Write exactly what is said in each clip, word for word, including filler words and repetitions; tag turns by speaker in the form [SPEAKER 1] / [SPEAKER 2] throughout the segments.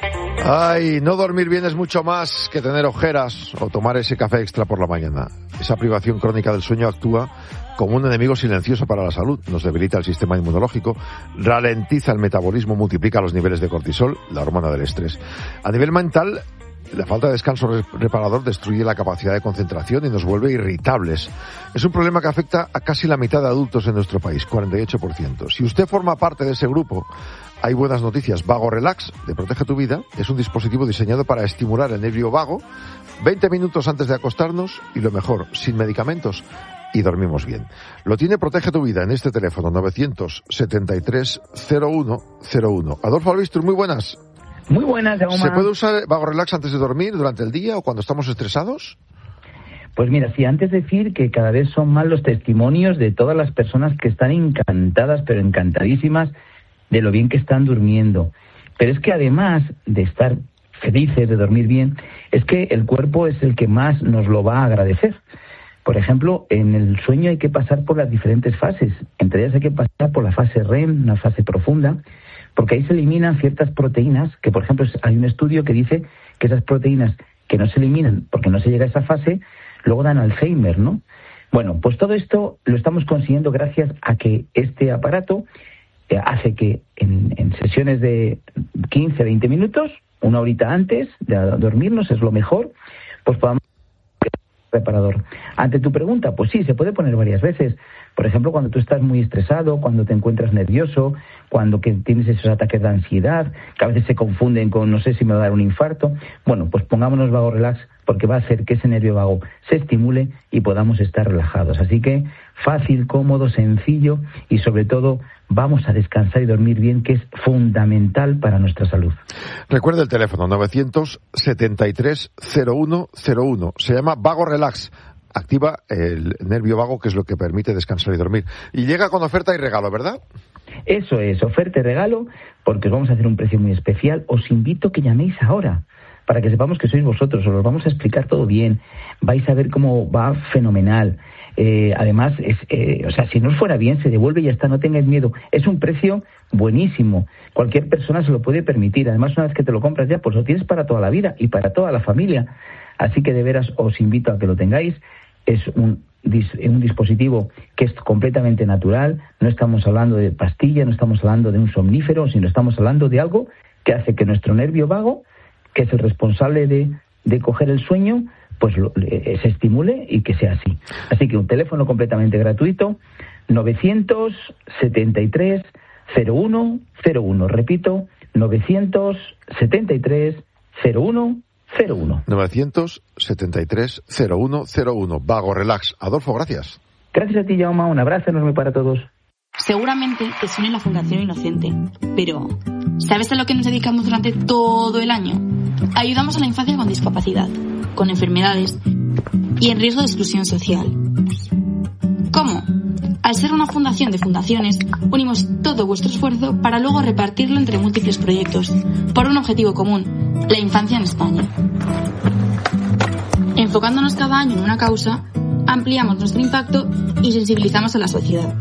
[SPEAKER 1] Ay, no dormir bien es mucho más que tener ojeras o tomar ese café extra por la mañana. Esa privación crónica del sueño actúa como un enemigo silencioso para la salud. Nos debilita el sistema inmunológico, ralentiza el metabolismo, multiplica los niveles de cortisol, la hormona del estrés. A nivel mental, la falta de descanso reparador destruye la capacidad de concentración y nos vuelve irritables. Es un problema que afecta a casi la mitad de adultos en nuestro país, cuarenta y ocho por ciento. Si usted forma parte de ese grupo, hay buenas noticias. Vago Relax, de Protege tu Vida, es un dispositivo diseñado para estimular el nervio vago veinte minutos antes de acostarnos y, lo mejor, sin medicamentos, y dormimos bien. Lo tiene Protege tu Vida en este teléfono, novecientos setenta y tres cero uno cero uno. Adolfo Albistur, muy buenas.
[SPEAKER 2] Muy buenas, Jaume.
[SPEAKER 1] ¿Se puede usar Vago Relax antes de dormir, durante el día o cuando estamos estresados?
[SPEAKER 2] Pues mira, sí, antes decir que cada vez son más los testimonios de todas las personas que están encantadas, pero encantadísimas, de lo bien que están durmiendo. Pero es que además de estar felices, de dormir bien, es que el cuerpo es el que más nos lo va a agradecer. Por ejemplo, en el sueño hay que pasar por las diferentes fases. Entre ellas hay que pasar por la fase R E M, una fase profunda, porque ahí se eliminan ciertas proteínas, que por ejemplo hay un estudio que dice que esas proteínas que no se eliminan porque no se llega a esa fase, luego dan Alzheimer, ¿no? Bueno, pues todo esto lo estamos consiguiendo gracias a que este aparato eh, hace que en, en sesiones de quince a veinte minutos, una horita antes de dormirnos, es lo mejor, pues podamos reparador. Ante tu pregunta, pues sí, se puede poner varias veces. Por ejemplo, cuando tú estás muy estresado, cuando te encuentras nervioso, cuando que tienes esos ataques de ansiedad, que a veces se confunden con no sé si me va a dar un infarto. Bueno, pues pongámonos Vago Relax porque va a hacer que ese nervio vago se estimule y podamos estar relajados. Así que fácil, cómodo, sencillo y sobre todo vamos a descansar y dormir bien, que es fundamental para nuestra salud.
[SPEAKER 1] Recuerda el teléfono novecientos setenta y tres cero uno cero uno. Se llama Vago Relax. Activa el nervio vago, que es lo que permite descansar y dormir. Y llega con oferta y regalo, ¿verdad?
[SPEAKER 2] Eso es, oferta y regalo, porque os vamos a hacer un precio muy especial. Os invito a que llaméis ahora, para que sepamos que sois vosotros. Os lo vamos a explicar todo bien. Vais a ver cómo va fenomenal. Eh, además, es, eh, o sea, si no os fuera bien, se devuelve y ya está, no tengáis miedo. Es un precio buenísimo. Cualquier persona se lo puede permitir. Además, una vez que te lo compras ya, pues lo tienes para toda la vida y para toda la familia. Así que de veras os invito a que lo tengáis. Es un, un dispositivo que es completamente natural. No estamos hablando de pastilla, no estamos hablando de un somnífero, sino estamos hablando de algo que hace que nuestro nervio vago, que es el responsable de, de coger el sueño, pues lo, eh, se estimule y que sea así. Así que un teléfono completamente gratuito, novecientos setenta y tres cero uno cero uno. Repito, novecientos setenta y tres cero uno cero uno.
[SPEAKER 1] novecientos setenta y tres cero uno cero uno. Vago Relax. Adolfo, gracias.
[SPEAKER 2] Gracias a ti, Jaume. Un abrazo enorme para todos.
[SPEAKER 3] Seguramente te suene la Fundación Inocente, pero ¿sabes a lo que nos dedicamos durante todo el año? Ayudamos a la infancia con discapacidad, con enfermedades y en riesgo de exclusión social. ¿Cómo? Al ser una fundación de fundaciones, unimos todo vuestro esfuerzo para luego repartirlo entre múltiples proyectos, por un objetivo común, la infancia en España. Enfocándonos cada año en una causa, ampliamos nuestro impacto y sensibilizamos a la sociedad.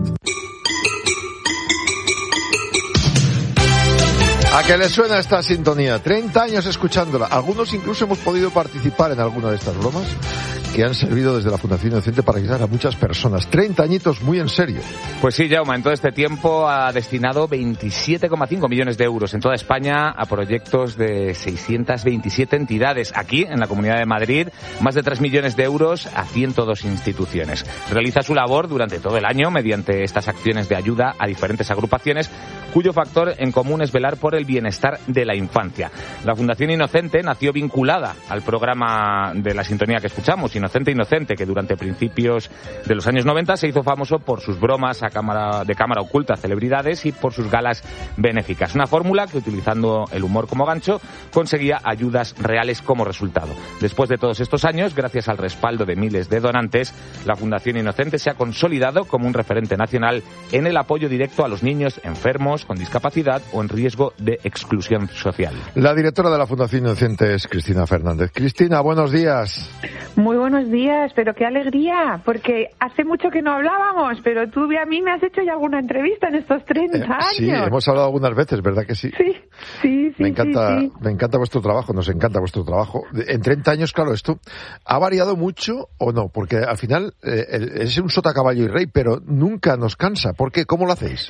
[SPEAKER 1] ¿A qué le suena esta sintonía? treinta años escuchándola. Algunos incluso hemos podido participar en alguna de estas bromas que han servido desde la Fundación Inocente para ayudar a muchas personas. treinta añitos muy en serio.
[SPEAKER 4] Pues sí, Jaume, en todo este tiempo ha destinado veintisiete coma cinco millones de euros en toda España a proyectos de seiscientas veintisiete entidades. Aquí, en la Comunidad de Madrid, más de tres millones de euros a ciento dos instituciones. Realiza su labor durante todo el año mediante estas acciones de ayuda a diferentes agrupaciones, cuyo factor en común es velar por el bienestar de la infancia. La Fundación Inocente nació vinculada al programa de la sintonía que escuchamos, Inocente Inocente, que durante principios de los años noventa se hizo famoso por sus bromas a cámara, de cámara oculta a celebridades y por sus galas benéficas. Una fórmula que, utilizando el humor como gancho, conseguía ayudas reales como resultado. Después de todos estos años, gracias al respaldo de miles de donantes, la Fundación Inocente se ha consolidado como un referente nacional en el apoyo directo a los niños enfermos, con discapacidad o en riesgo de exclusión social.
[SPEAKER 1] La directora de la Fundación Inocente es Cristina Fernández. Cristina, buenos días.
[SPEAKER 5] Muy buenos buenos días, pero qué alegría, porque hace mucho que no hablábamos, pero tú a mí me has hecho ya alguna entrevista en estos treinta
[SPEAKER 1] eh,
[SPEAKER 5] años.
[SPEAKER 1] Sí, hemos hablado algunas veces, ¿verdad que sí?
[SPEAKER 5] Sí, sí, sí.
[SPEAKER 1] Me encanta,
[SPEAKER 5] sí, sí.
[SPEAKER 1] me encanta vuestro trabajo, nos encanta vuestro trabajo. En treinta años, claro, esto ¿ha variado mucho o no? Porque al final eh, es un sota, caballo y rey, pero nunca nos cansa. ¿Por qué? ¿Cómo lo hacéis?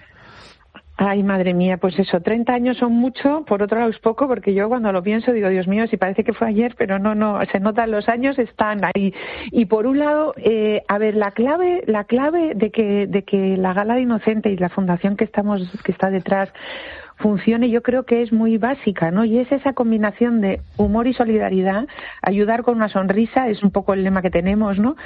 [SPEAKER 5] Ay, madre mía, pues eso, treinta años son mucho, por otro lado es poco, porque yo cuando lo pienso digo, Dios mío, si parece que fue ayer, pero no, no, se notan los años, están ahí. Y por un lado, eh, a ver, la clave, la clave de que, de que la Gala de Inocente y la fundación que estamos, que está detrás, funcione, yo creo que es muy básica, ¿no? Y es esa combinación de humor y solidaridad, ayudar con una sonrisa, es un poco el lema que tenemos, ¿no?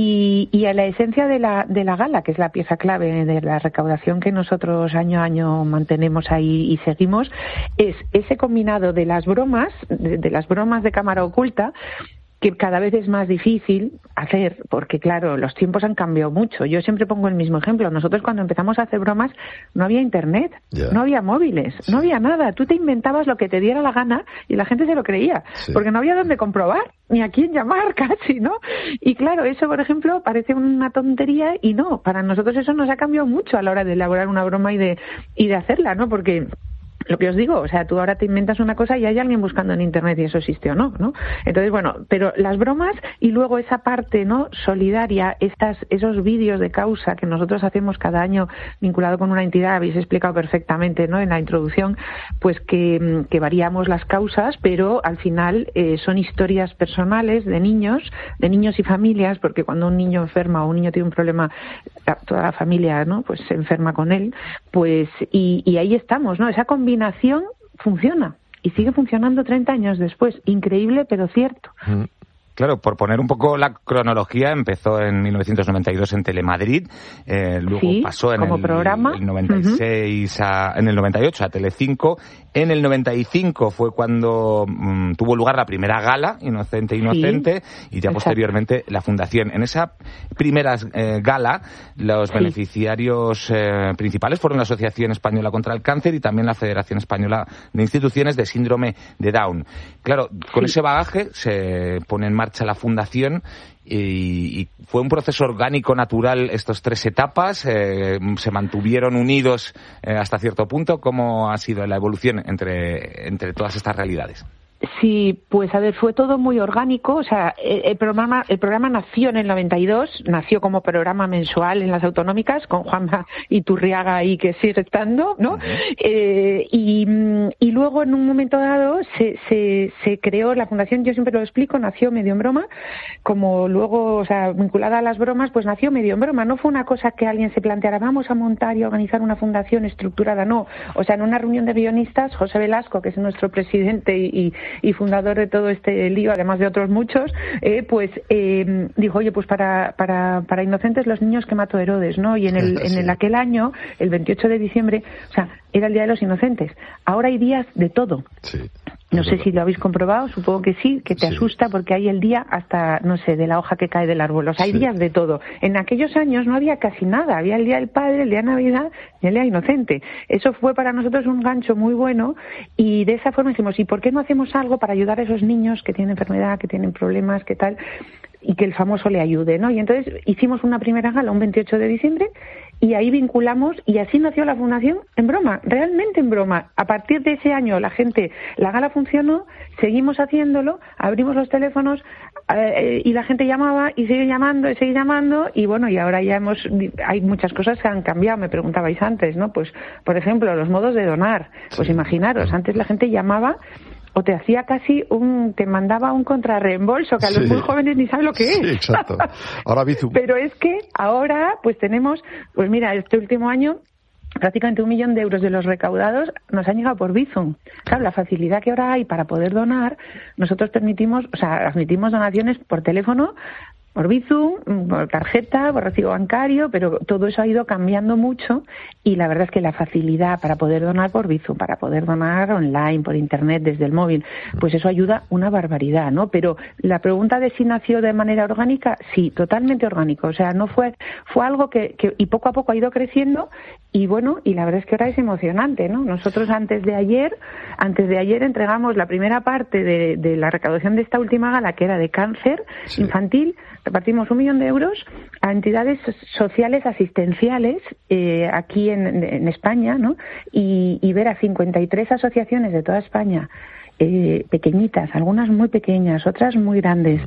[SPEAKER 5] Y, y a la esencia de la, de la gala, que es la pieza clave de la recaudación que nosotros año a año mantenemos ahí y seguimos, es ese combinado de las bromas, de, de las bromas de cámara oculta, que cada vez es más difícil hacer, porque claro, los tiempos han cambiado mucho. Yo siempre pongo el mismo ejemplo. Nosotros cuando empezamos a hacer bromas no había internet, yeah. no había móviles, sí. no había nada. Tú te inventabas lo que te diera la gana y la gente se lo creía, sí. porque no había dónde comprobar, ni a quién llamar casi, ¿no? Y claro, eso, por ejemplo, parece una tontería y no, para nosotros eso nos ha cambiado mucho a la hora de elaborar una broma y de, y de hacerla, ¿no? Porque lo que os digo, o sea, tú ahora te inventas una cosa y hay alguien buscando en internet y eso existe o no, ¿no? Entonces, bueno, pero las bromas y luego esa parte, ¿no?, solidaria, estas, esos vídeos de causa que nosotros hacemos cada año vinculado con una entidad, habéis explicado perfectamente, ¿no?, en la introducción, pues que, que variamos las causas, pero al final eh, son historias personales de niños, de niños y familias, porque cuando un niño enferma o un niño tiene un problema, toda la familia, ¿no?, pues se enferma con él, pues, y, y ahí estamos, ¿no?, esa combinación funciona y sigue funcionando treinta años después. Increíble, pero cierto. Mm.
[SPEAKER 4] Claro, por poner un poco la cronología, empezó en mil novecientos noventa y dos en Telemadrid, eh, luego
[SPEAKER 5] sí,
[SPEAKER 4] pasó en
[SPEAKER 5] como
[SPEAKER 4] el,
[SPEAKER 5] programa.
[SPEAKER 4] el noventa y seis uh-huh. a, en el noventa y ocho a Telecinco. En el noventa y cinco fue cuando mmm, tuvo lugar la primera gala, Inocente Inocente, sí, y ya exacto. posteriormente la fundación. En esa primera eh, gala, los sí. beneficiarios eh, principales fueron la Asociación Española contra el Cáncer y también la Federación Española de Instituciones de Síndrome de Down. Claro, con sí. ese bagaje se pone en marcha la fundación y, y fue un proceso orgánico, natural, estas tres etapas, eh, se mantuvieron unidos eh, hasta cierto punto. ¿Cómo ha sido la evolución entre, entre todas estas realidades?
[SPEAKER 5] Sí, pues a ver, fue todo muy orgánico, o sea, el programa, el programa nació en el noventa y dos, nació como programa mensual en las autonómicas, con Juanma Iturriaga ahí que sigue estando, ¿no? Uh-huh. Eh, y, y luego en un momento dado se, se, se creó la fundación, yo siempre lo explico, nació medio en broma, como luego, o sea, vinculada a las bromas, pues nació medio en broma, no fue una cosa que alguien se planteara, vamos a montar y organizar una fundación estructurada, no, o sea, en una reunión de guionistas, José Velasco, que es nuestro presidente y, y y fundador de todo este lío, además de otros muchos, eh, pues eh, dijo, oye, pues para, para, para Inocentes los niños que mató Herodes, ¿no? Y en el, sí. en el aquel año, el veintiocho de diciembre, o sea, era el Día de los Inocentes. Ahora hay días de todo. Sí. No sé si lo habéis comprobado, supongo que sí, que te sí. asusta porque hay el día hasta, no sé, de la hoja que cae del árbol. O sea, hay sí. días de todo. En aquellos años no había casi nada. Había el Día del Padre, el Día de Navidad y el Día Inocente. Eso fue para nosotros un gancho muy bueno y de esa forma dijimos, ¿y por qué no hacemos algo para ayudar a esos niños que tienen enfermedad, que tienen problemas, que tal, y que el famoso le ayude, ¿no? Y entonces hicimos una primera gala un veintiocho de diciembre y ahí vinculamos y así nació la fundación en broma, realmente en broma. A partir de ese año la gente, la gala funcionó, seguimos haciéndolo, abrimos los teléfonos eh, y la gente llamaba y sigue llamando y sigue llamando y bueno, y ahora ya hemos, hay muchas cosas que han cambiado, me preguntabais antes, ¿no? Pues, por ejemplo, los modos de donar, pues imaginaros, antes la gente llamaba o te hacía casi un, te mandaba un contrarreembolso, que a los sí. muy jóvenes ni saben lo que
[SPEAKER 1] sí,
[SPEAKER 5] es.
[SPEAKER 1] Exacto. Ahora Bizum.
[SPEAKER 5] Pero es que ahora, pues tenemos, pues mira, este último año, prácticamente un millón de euros de los recaudados nos han llegado por Bizum. Claro, la facilidad que ahora hay para poder donar, nosotros permitimos, o sea, admitimos donaciones por teléfono por Bizum, por tarjeta, por recibo bancario, pero todo eso ha ido cambiando mucho y la verdad es que la facilidad para poder donar por Bizum, para poder donar online, por internet, desde el móvil, pues eso ayuda una barbaridad, ¿no? Pero la pregunta de si nació de manera orgánica, sí, totalmente orgánico, o sea, no fue fue algo que, que y poco a poco ha ido creciendo y bueno, y la verdad es que ahora es emocionante, ¿no? Nosotros antes de ayer, antes de ayer entregamos la primera parte de, de la recaudación de esta última gala, que era de cáncer sí. infantil. Repartimos un millón de euros a entidades sociales asistenciales eh, aquí en, en España, ¿no? Y, y ver a cincuenta y tres asociaciones de toda España, eh, pequeñitas, algunas muy pequeñas, otras muy grandes,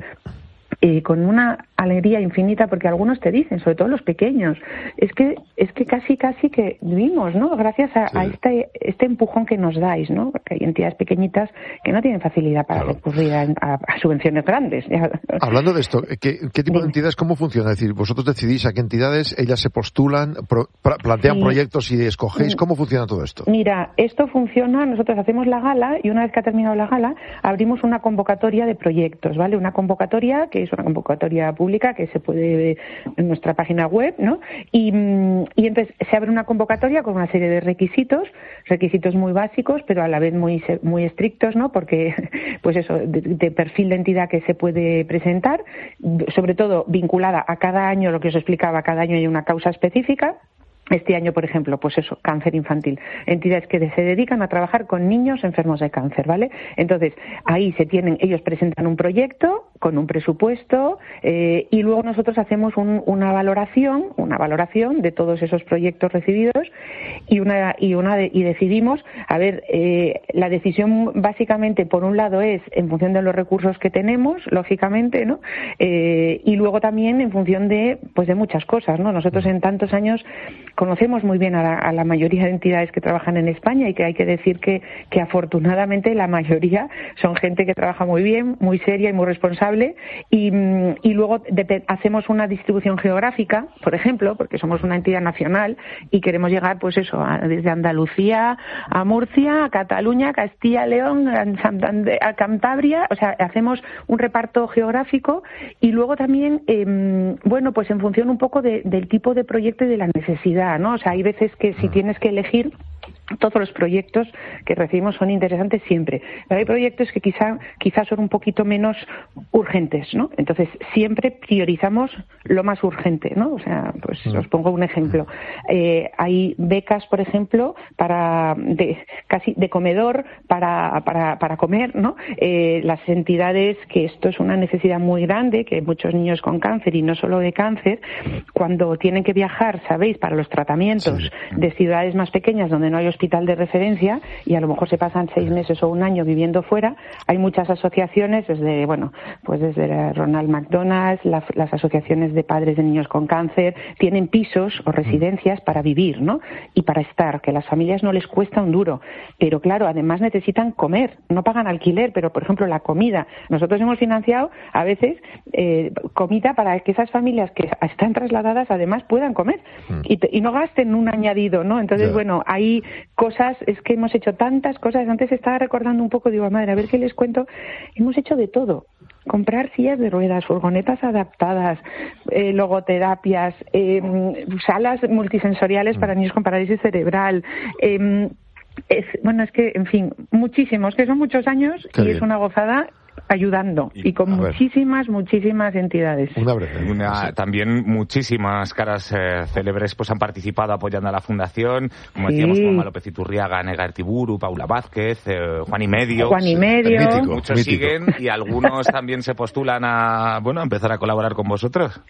[SPEAKER 5] eh, con una alegría infinita, porque algunos te dicen, sobre todo los pequeños, es que es que casi casi que vivimos, ¿no? Gracias a, sí. a este este empujón que nos dais, ¿no? Porque hay entidades pequeñitas que no tienen facilidad para claro. recurrir a, a, a subvenciones grandes.
[SPEAKER 1] Hablando de esto, ¿qué, qué tipo Bien. de entidades, cómo funciona? Es decir, vosotros decidís a qué entidades, ellas se postulan, pro, plantean sí. proyectos y escogéis, ¿cómo funciona todo esto?
[SPEAKER 5] Mira, esto funciona, nosotros hacemos la gala y una vez que ha terminado la gala, abrimos una convocatoria de proyectos, ¿vale? Una convocatoria que es una convocatoria pública que se puede ver en nuestra página web, ¿no? Y, y entonces se abre una convocatoria con una serie de requisitos, requisitos muy básicos, pero a la vez muy muy estrictos, ¿no? Porque, pues eso, de, de perfil de entidad que se puede presentar, sobre todo vinculada a cada año, lo que os explicaba, cada año hay una causa específica. Este año, por ejemplo, pues eso, cáncer infantil. Entidades que se dedican a trabajar con niños enfermos de cáncer, ¿vale? Entonces, ahí se tienen, ellos presentan un proyecto con un presupuesto eh, y luego nosotros hacemos un, una valoración, una valoración de todos esos proyectos recibidos y una y una de, y decidimos, a ver, eh, la decisión básicamente por un lado es en función de los recursos que tenemos, lógicamente, ¿no? Eh, y luego también en función de, pues de muchas cosas, ¿no? Nosotros en tantos años conocemos muy bien a la, a la mayoría de entidades que trabajan en España y que hay que decir que, que afortunadamente la mayoría son gente que trabaja muy bien, muy seria y muy responsable y, y luego de, hacemos una distribución geográfica, por ejemplo, porque somos una entidad nacional y queremos llegar pues eso, a, desde Andalucía a Murcia, a Cataluña, a Castilla, León, a, Santander, a Cantabria, o sea, hacemos un reparto geográfico y luego también, eh, bueno, pues en función un poco de, del tipo de proyecto y de la necesidad, ¿no? O sea, hay veces que si tienes que elegir, todos los proyectos que recibimos son interesantes siempre, pero hay proyectos que quizá quizás son un poquito menos urgentes, ¿no? Entonces siempre priorizamos lo más urgente, ¿no? O sea, pues os pongo un ejemplo. Eh, hay becas, por ejemplo, para de casi de comedor para para para comer, ¿no? Eh, las entidades, que esto es una necesidad muy grande, que muchos niños con cáncer y no solo de cáncer, cuando tienen que viajar, sabéis, para los tratamientos sí. de ciudades más pequeñas donde no hay hospital de referencia y a lo mejor se pasan seis meses o un año viviendo fuera, hay muchas asociaciones desde, bueno, pues desde Ronald McDonald's, la, las asociaciones de padres de niños con cáncer, tienen pisos o residencias para vivir, ¿no? Y para estar, que a las familias no les cuesta un duro, pero claro, además necesitan comer, no pagan alquiler, pero por ejemplo la comida, nosotros hemos financiado a veces eh, comida para que esas familias que están trasladadas además puedan comer mm. y, y no gasten un añadido, ¿no? Entonces, yeah. bueno, hay cosas, es que hemos hecho tantas cosas. Antes estaba recordando un poco, digo, madre, a ver qué les cuento. Hemos hecho de todo. Comprar sillas de ruedas, furgonetas adaptadas, eh, logoterapias, eh, salas multisensoriales para niños con parálisis cerebral. Eh, es, bueno, es que, en fin, muchísimos, que son muchos años qué y bien. Es una gozada. Ayudando y, y con muchísimas, ver. muchísimas entidades.
[SPEAKER 4] Una breve, una, también muchísimas caras eh, célebres pues han participado apoyando a la fundación, como sí. decíamos, Juanma López Iturriaga, Nega Artiburu, Paula Vázquez, eh, Juan y Medio.
[SPEAKER 5] Juan y Medio.
[SPEAKER 1] Mítico,
[SPEAKER 4] Muchos
[SPEAKER 1] mítico.
[SPEAKER 4] siguen y algunos también se postulan a, bueno, a empezar a colaborar con vosotros.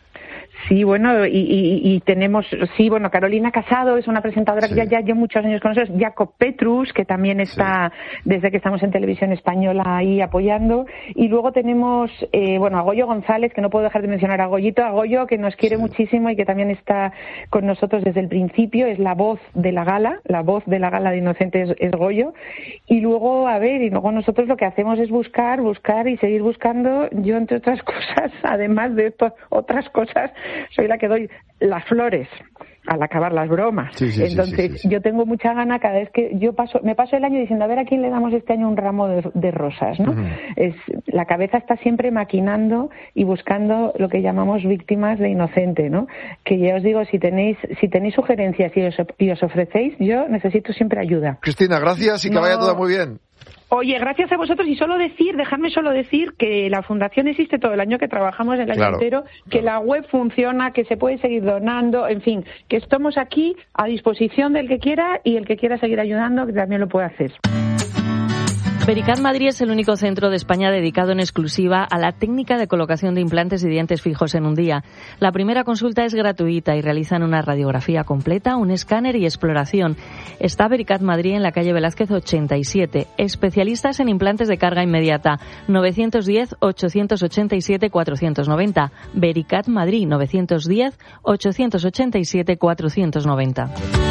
[SPEAKER 5] Sí, bueno, y, y, y tenemos, sí, bueno, Carolina Casado es una presentadora sí. que ya, ya lleva muchos años con nosotros, Jacob Petrus, que también está sí. desde que estamos en Televisión Española ahí apoyando, y luego tenemos, eh, bueno, a Goyo González, que no puedo dejar de mencionar a Goyito, a Goyo, que nos quiere sí. muchísimo y que también está con nosotros desde el principio, es la voz de la gala, la voz de la gala de Inocentes es, es Goyo, y luego, a ver, y luego nosotros lo que hacemos es buscar, buscar y seguir buscando, yo entre otras cosas, además de esto, otras cosas, soy la que doy las flores al acabar las bromas.
[SPEAKER 1] Sí, sí,
[SPEAKER 5] Entonces,
[SPEAKER 1] sí, sí, sí.
[SPEAKER 5] yo tengo mucha gana cada vez que yo paso, me paso el año diciendo, a ver a quién le damos este año un ramo de, de rosas, ¿no? Uh-huh. Es, la cabeza está siempre maquinando y buscando lo que llamamos víctimas de inocente, ¿no? Que ya os digo, si tenéis, si tenéis sugerencias y os, y os ofrecéis, yo necesito siempre ayuda.
[SPEAKER 1] Cristina, gracias y que no... vaya todo muy bien.
[SPEAKER 5] Oye, gracias a vosotros y solo decir, dejadme solo decir que la Fundación existe todo el año, que trabajamos el año
[SPEAKER 1] claro,
[SPEAKER 5] entero, que claro. La web funciona, que se puede seguir donando, en fin, que estamos aquí a disposición del que quiera y el que quiera seguir ayudando, que también lo puede hacer.
[SPEAKER 6] Vericat Madrid es el único centro de España dedicado en exclusiva a la técnica de colocación de implantes y dientes fijos en un día. La primera consulta es gratuita y realizan una radiografía completa, un escáner y exploración. Está Vericat Madrid en la calle Velázquez ochenta y siete. Especialistas en implantes de carga inmediata. nueve uno cero, ocho ocho siete, cuatro nueve cero. Vericat Madrid nueve uno cero, ocho ocho siete, cuatro nueve cero.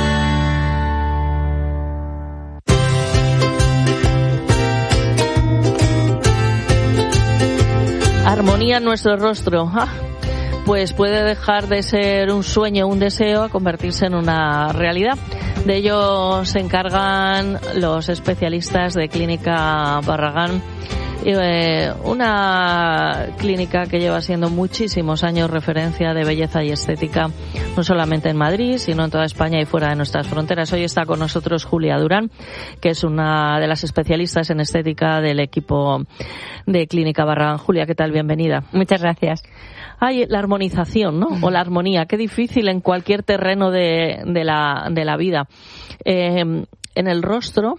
[SPEAKER 6] Armonía en nuestro rostro. ¡Ah! Pues puede dejar de ser un sueño, un deseo, a convertirse en una realidad. De ello se encargan los especialistas de Clínica Barragán, eh, una clínica que lleva siendo muchísimos años referencia de belleza y estética, no solamente en Madrid, sino en toda España y fuera de nuestras fronteras. Hoy está con nosotros Julia Durán, que es una de las especialistas en estética del equipo de Clínica Barragán. Julia, ¿qué tal? Bienvenida.
[SPEAKER 7] Muchas gracias.
[SPEAKER 6] Ay, la armonización, ¿no? O la armonía, qué difícil en cualquier terreno de, de, la, de la vida. Eh, en el rostro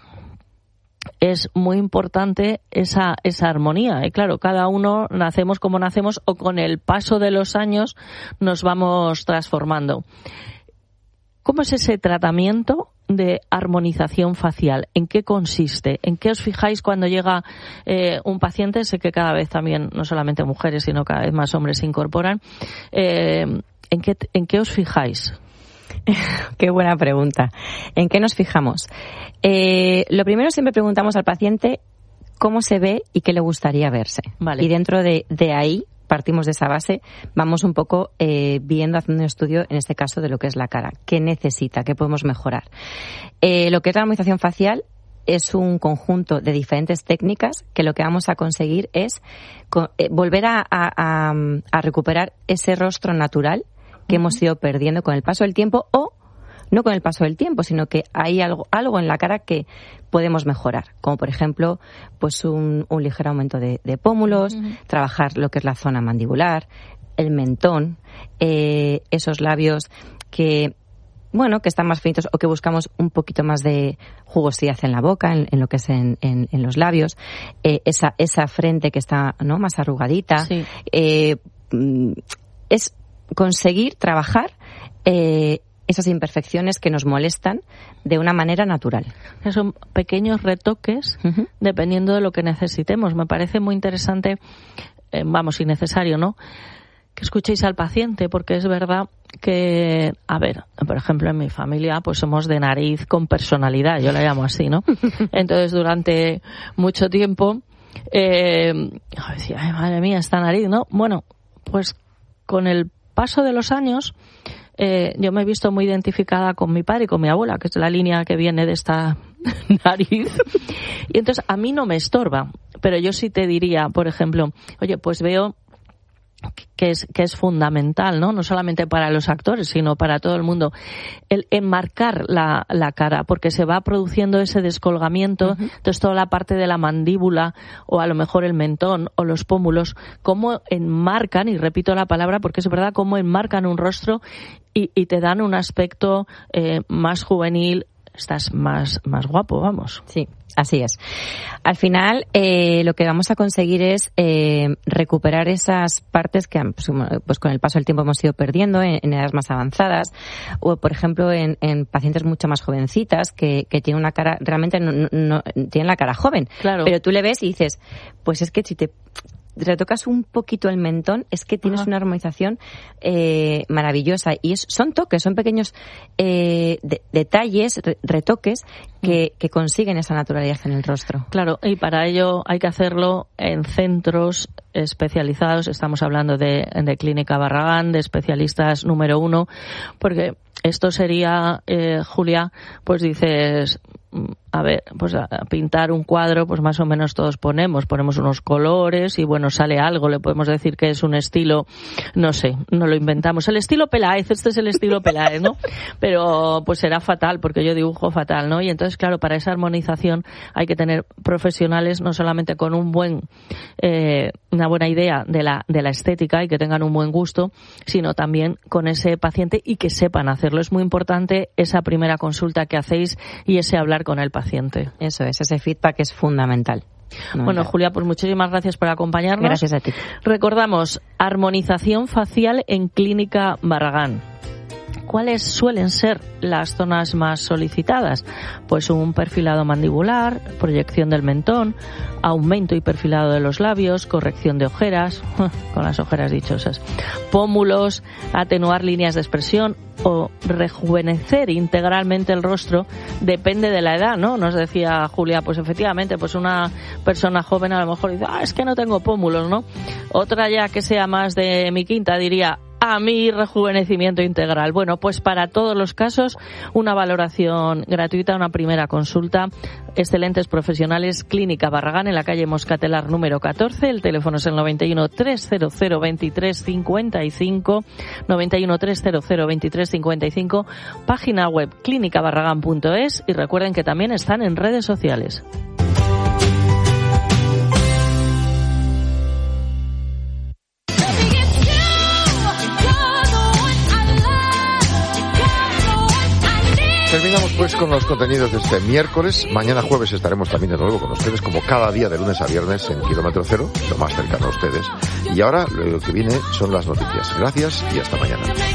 [SPEAKER 6] es muy importante esa, esa armonía. Y claro, cada uno nacemos como nacemos o con el paso de los años nos vamos transformando. ¿Cómo es ese tratamiento de armonización facial? ¿En qué consiste? ¿En qué os fijáis cuando llega eh, un paciente? Sé que cada vez también, no solamente mujeres, sino cada vez más hombres se incorporan. Eh, ¿en qué, ¿En qué os fijáis?
[SPEAKER 7] Qué buena pregunta. ¿En qué nos fijamos? Eh, lo primero, siempre preguntamos al paciente cómo se ve y qué le gustaría verse.
[SPEAKER 6] Vale.
[SPEAKER 7] Y dentro de, de ahí, partimos de esa base, vamos un poco eh, viendo, haciendo un estudio, en este caso, de lo que es la cara. ¿Qué necesita? ¿Qué podemos mejorar? Eh, lo que es la armonización facial es un conjunto de diferentes técnicas que lo que vamos a conseguir es co- eh, volver a, a, a, a recuperar ese rostro natural que uh-huh. hemos ido perdiendo con el paso del tiempo, o no con el paso del tiempo, sino que hay algo, algo en la cara que podemos mejorar, como por ejemplo pues un, un ligero aumento de, de pómulos, uh-huh. trabajar lo que es la zona mandibular, el mentón, eh, esos labios que bueno, que están más finitos o que buscamos un poquito más de jugosidad en la boca, en, en lo que es en, en, en los labios, eh, esa, esa frente que está, ¿no?, más arrugadita.
[SPEAKER 6] Sí.
[SPEAKER 7] Eh, es conseguir trabajar eh, esas imperfecciones que nos molestan de una manera natural.
[SPEAKER 6] Son pequeños retoques uh-huh. dependiendo de lo que necesitemos. Me parece muy interesante, eh, vamos, y necesario, ¿no?, que escuchéis al paciente, porque es verdad que, a ver, por ejemplo, en mi familia pues somos de nariz con personalidad, yo la llamo así, ¿no? Entonces, durante mucho tiempo eh, decía, ay, madre mía, esta nariz, ¿no? Bueno, pues con el paso de los años eh, yo me he visto muy identificada con mi padre y con mi abuela, que es la línea que viene de esta nariz, y entonces a mí no me estorba, pero yo sí te diría, por ejemplo, oye, pues veo que es que es fundamental, ¿no? No solamente para los actores, sino para todo el mundo, el enmarcar la, la cara, porque se va produciendo ese descolgamiento, uh-huh. entonces toda la parte de la mandíbula, o a lo mejor el mentón, o los pómulos, cómo enmarcan, y repito la palabra porque es verdad, cómo enmarcan un rostro y, y te dan un aspecto eh, más juvenil, estás más, más guapo, vamos.
[SPEAKER 7] Sí, así es. Al final, eh, lo que vamos a conseguir es eh, recuperar esas partes que pues, pues con el paso del tiempo hemos ido perdiendo en, en edades más avanzadas, o por ejemplo en, en pacientes mucho más jovencitas que, que tienen una cara, realmente no, no, no tienen la cara joven,
[SPEAKER 6] claro.
[SPEAKER 7] Pero tú le ves y dices, pues es que si te retocas un poquito el mentón, es que tienes Ajá. una armonización eh, maravillosa, y es, son toques, son pequeños eh, de, detalles, re, retoques que, que consiguen esa naturalidad en el rostro.
[SPEAKER 6] Claro, y para ello hay que hacerlo en centros especializados, estamos hablando de, de Clínica Barragán, de especialistas número uno, porque esto sería, eh, Julia, pues dices, a ver, pues a pintar un cuadro, pues más o menos todos ponemos, ponemos unos colores y bueno, sale algo, le podemos decir que es un estilo, no sé, no lo inventamos, el estilo Peláez, este es el estilo Peláez, ¿no? Pero pues será fatal, porque yo dibujo fatal, ¿no? Y entonces, claro, para esa armonización hay que tener profesionales no solamente con un buen, eh, una buena idea de la, de la estética y que tengan un buen gusto, sino también con ese paciente y que sepan hacerlo. Es muy importante esa primera consulta que hacéis y ese hablar con el paciente.
[SPEAKER 7] Eso es, ese feedback es fundamental. No,
[SPEAKER 6] bueno,
[SPEAKER 7] ya.
[SPEAKER 6] Julia, pues muchísimas gracias por acompañarnos.
[SPEAKER 7] Gracias a ti.
[SPEAKER 6] Recordamos, armonización facial en Clínica Barragán. ¿Cuáles suelen ser las zonas más solicitadas? Pues un perfilado mandibular, proyección del mentón, aumento y perfilado de los labios, corrección de ojeras, con las ojeras dichosas, pómulos, atenuar líneas de expresión o rejuvenecer integralmente el rostro, depende de la edad, ¿no? Nos decía Julia, pues efectivamente, pues una persona joven a lo mejor dice, ah, es que no tengo pómulos, ¿no? Otra ya que sea más de mi quinta diría, a mi rejuvenecimiento integral. Bueno, pues para todos los casos, una valoración gratuita, una primera consulta. Excelentes profesionales, Clínica Barragán, en la calle Moscatelar número catorce. El teléfono es el noventa y uno, trescientos veintitrés, cincuenta y cinco, noventa y uno, trescientos veintitrés, cincuenta y cinco. Página web clínica barragán punto es y recuerden que también están en redes sociales.
[SPEAKER 1] Terminamos pues con los contenidos de este miércoles. Mañana jueves estaremos también de nuevo con ustedes, como cada día de lunes a viernes en Kilómetro Cero, lo más cercano a ustedes. Y ahora lo que viene son las noticias. Gracias y hasta mañana.